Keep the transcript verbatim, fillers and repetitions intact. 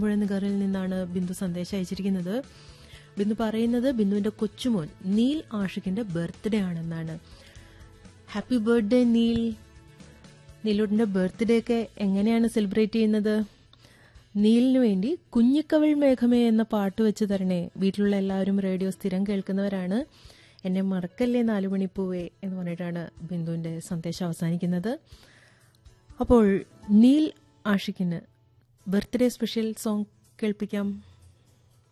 കുളമ്പുഴ നിഗറിൽ നിന്നാണ് ബിന്ദു സന്ദേശം അയച്ചിരിക്കുന്നത്. ബിന്ദു പറയുന്നത് ബിന്ദുവിന്റെ കൊച്ചുമോൻ നീൽ ആഷിഖിന്റെ ബർത്ത്ഡേ ആണെന്നാണ്. Happy birthday Neil. നീലുട്ടിന്റെ ബർത്ത്ഡേ ഒക്കെ എങ്ങനെയാണ് സെലിബ്രേറ്റ് ചെയ്യുന്നത്? നീലിനു വേണ്ടി കുഞ്ഞിക്കവൾ മേഘമേ എന്ന പാട്ട് വെച്ച് തരണേ. വീട്ടിലുള്ള എല്ലാവരും റേഡിയോ സ്ഥിരം കേൾക്കുന്നവരാണ്. എന്നെ മറക്കല്ലേ നാലുമണിപ്പൂവേ എന്ന് പറഞ്ഞിട്ടാണ് ബിന്ദുവിന്റെ സന്ദേശം അവസാനിക്കുന്നത്. അപ്പോൾ നീൽ ആഷിഖിന് ബർത്ത്ഡേ സ്പെഷ്യൽ സോങ് കേൾപ്പിക്കാം.